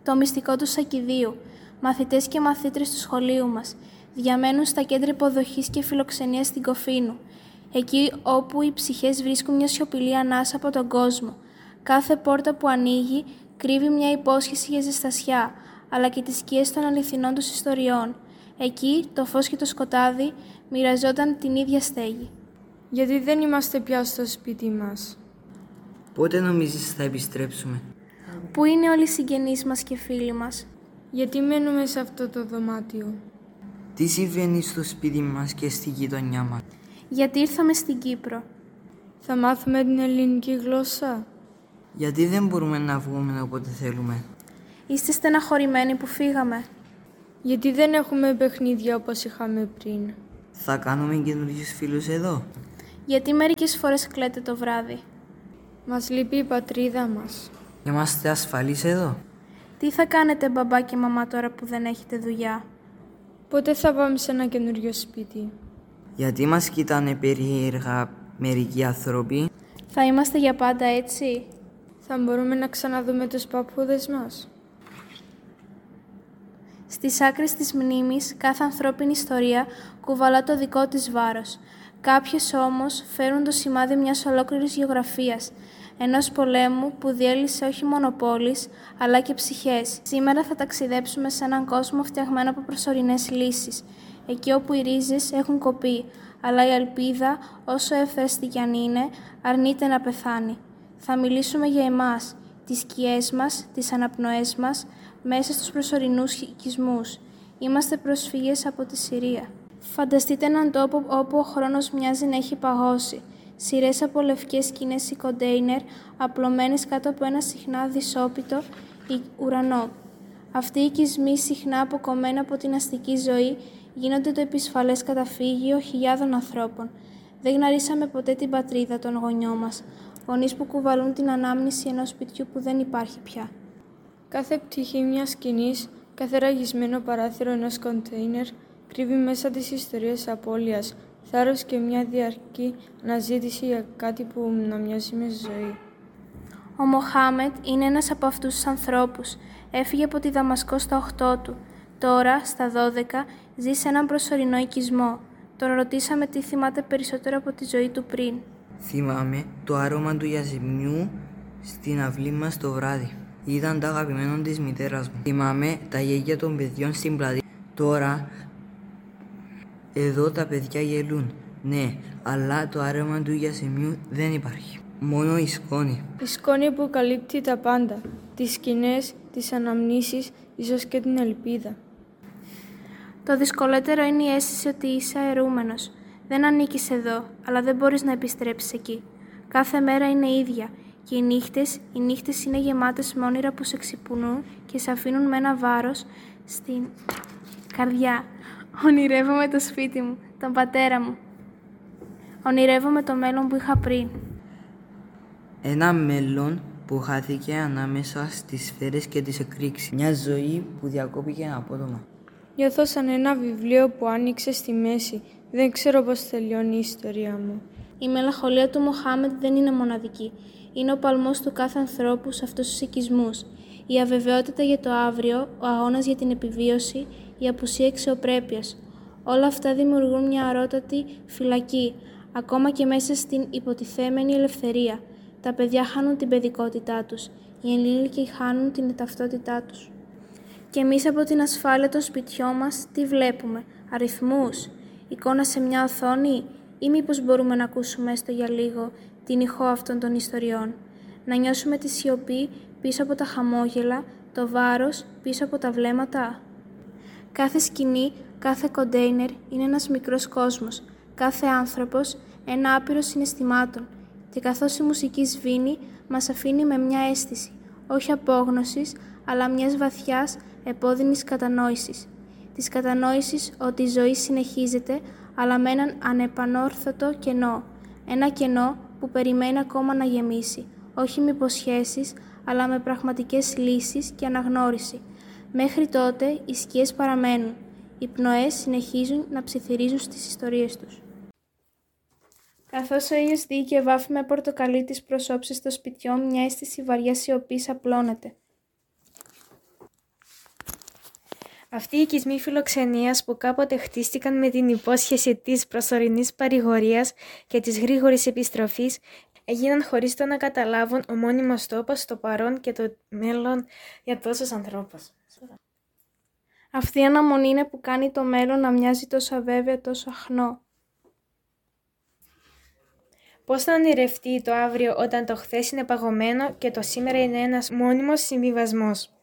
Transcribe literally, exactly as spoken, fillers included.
το μυστικό του Σακηδίου. Μαθητές και μαθήτρες του σχολείου μας διαμένουν στα κέντρα υποδοχής και φιλοξενίας στην Κοφίνου, εκεί όπου οι ψυχές βρίσκουν μια σιωπηλή ανάσα από τον κόσμο. Κάθε πόρτα που ανοίγει κρύβει μια υπόσχεση για ζεστασιά, αλλά και τις σκιές των αληθινών τους ιστοριών. Εκεί το φως και το σκοτάδι μοιραζόταν την ίδια στέγη. Γιατί δεν είμαστε πια στο σπίτι μας? Πότε νομίζεις θα επιστρέψουμε? Πού είναι όλοι οι συγγενείς μας και φίλοι μας? Γιατί μένουμε σε αυτό το δωμάτιο? Τι συμβαίνει στο σπίτι μας και στη γειτονιά μας? Γιατί ήρθαμε στην Κύπρο? Θα μάθουμε την ελληνική γλώσσα? Γιατί δεν μπορούμε να βγούμε όποτε θέλουμε? Είστε στεναχωρημένοι που φύγαμε? Γιατί δεν έχουμε παιχνίδια όπως είχαμε πριν? Θα κάνουμε καινούριους φίλους εδώ? Γιατί μερικές φορές κλαίτε το βράδυ? Μας λείπει η πατρίδα μας. Είμαστε ασφαλείς εδώ? Τι θα κάνετε μπαμπά και μαμά τώρα που δεν έχετε δουλειά? Πότε θα πάμε σε ένα καινούριο σπίτι? Γιατί μας κοιτάνε περίεργα μερικοί άνθρωποι? Θα είμαστε για πάντα έτσι? Θα μπορούμε να ξαναδούμε τους παππούδες μας? Στις άκρες της μνήμης, κάθε ανθρώπινη ιστορία κουβαλά το δικό της βάρος. Κάποιες όμως φέρουν το σημάδι μιας ολόκληρης γεωγραφίας, ενός πολέμου που διέλυσε όχι μόνο πόλεις, αλλά και ψυχές. Σήμερα θα ταξιδέψουμε σε έναν κόσμο φτιαγμένο από προσωρινές λύσεις, εκεί όπου οι ρίζες έχουν κοπεί, αλλά η ελπίδα, όσο εύθραυστη κι αν είναι, αρνείται να πεθάνει. Θα μιλήσουμε για εμάς, τις σκιές μας, τις αναπνοές μας, μέσα στους προσωρινούς οικισμούς. Είμαστε προσφύγες από τη Συρία. Φανταστείτε έναν τόπο όπου ο χρόνος μοιάζει να έχει παγώσει. Σειρές από λευκές σκηνές ή κοντέινερ, απλωμένες κάτω από ένα συχνά δυσόπιτο ουρανό. Αυτοί οι οικισμοί, συχνά αποκομμένοι από την αστική ζωή, γίνονται το επισφαλές καταφύγιο χιλιάδων ανθρώπων. Δεν γνωρίσαμε ποτέ την πατρίδα των γονιών μας, γονείς που κουβαλούν την ανάμνηση ενός σπιτιού που δεν υπάρχει πια. Κάθε πτυχή μιας σκηνής, κάθε ραγισμένο παράθυρο ενός κοντέινερ, κρύβει μέσα της ιστορίες απώλειας, θάρρος και μια διαρκή αναζήτηση για κάτι που να μοιάζει με ζωή. Ο Μοχάμετ είναι ένας από αυτούς τους ανθρώπους. Έφυγε από τη Δαμασκό στα οκτώ του. Τώρα, στα δώδεκα, ζει σε έναν προσωρινό οικισμό. Τον ρωτήσαμε τι θυμάται περισσότερο από τη ζωή του πριν. Θυμάμαι το άρωμα του γιασμινιού στην αυλή μας το βράδυ. Ήταν το αγαπημένο της μητέρας μου. Θυμάμαι τα γέλια των παιδιών στην πλατεία. Τώρα, εδώ τα παιδιά γελούν. Ναι, αλλά το άρωμα του γιασμινιού δεν υπάρχει. Μόνο η σκόνη. Η σκόνη που καλύπτει τα πάντα. Τις σκηνές, τις αναμνήσεις, ίσως και την ελπίδα. Το δυσκολότερο είναι η αίσθηση ότι είσαι αερούμενος. Δεν ανήκεις εδώ, αλλά δεν μπορείς να επιστρέψεις εκεί. Κάθε μέρα είναι ίδια και οι νύχτες, οι νύχτες είναι γεμάτες με όνειρα που σε ξυπνούν και σε αφήνουν με ένα βάρος στην καρδιά. Ονειρεύομαι το σπίτι μου, τον πατέρα μου. Ονειρεύομαι το μέλλον που είχα πριν. Ένα μέλλον που χάθηκε ανάμεσα στις σφαίρες και τις εκρήξεις. Μια ζωή που διακόπηκε απότομα. Νιώθω σαν ένα βιβλίο που άνοιξε στη μέση. Δεν ξέρω πώς τελειώνει η ιστορία μου. Η μελαγχολία του Μοχάμετ δεν είναι μοναδική. Είναι ο παλμός του κάθε ανθρώπου σε αυτούς τους οικισμούς. Η αβεβαιότητα για το αύριο, ο αγώνας για την επιβίωση, η απουσία αξιοπρέπειας. Όλα αυτά δημιουργούν μια αρώτατη φυλακή, ακόμα και μέσα στην υποτιθέμενη ελευθερία. Τα παιδιά χάνουν την παιδικότητά τους. Οι ενήλικοι χάνουν την ταυτότητά τους. Και εμείς από την ασφάλεια των σπιτιών μας τι βλέπουμε? Αριθμούς? Εικόνα σε μια οθόνη? Ή μήπως μπορούμε να ακούσουμε έστω για λίγο την ηχό αυτών των ιστοριών? Να νιώσουμε τη σιωπή πίσω από τα χαμόγελα, το βάρος πίσω από τα βλέμματα? Κάθε σκηνή, κάθε κοντέινερ είναι ένας μικρός κόσμος. Κάθε άνθρωπος ένα άπειρο συναισθημάτων. Και καθώς η μουσική σβήνει, μας αφήνει με μια αίσθηση, όχι απόγνωσης, αλλά μιας βαθιάς επώδυνης κατανόησης. Της κατανόησης ότι η ζωή συνεχίζεται, αλλά με έναν ανεπανόρθωτο κενό. Ένα κενό που περιμένει ακόμα να γεμίσει, όχι με υποσχέσεις, αλλά με πραγματικές λύσεις και αναγνώριση. Μέχρι τότε οι σκιές παραμένουν. Οι πνοές συνεχίζουν να ψιθυρίζουν στις ιστορίες τους. Καθώς ο ήλιος δει και βάφει με πορτοκαλί τις προσώψεις των σπιτιών, μια αίσθηση βαριά σιωπής απλώνεται. Αυτοί οι οικισμοί φιλοξενίας που κάποτε χτίστηκαν με την υπόσχεση της προσωρινής παρηγορίας και της γρήγορης επιστροφής, έγιναν χωρίς το να καταλάβουν ο μόνιμος τόπος στο παρόν και το μέλλον για τόσους ανθρώπους. Αυτή η αναμονή είναι που κάνει το μέλλον να μοιάζει τόσο αβέβαιο, τόσο αχνό. Πώς να ονειρευτεί το αύριο όταν το χθες είναι παγωμένο και το σήμερα είναι ένας μόνιμος συμβιβασμός.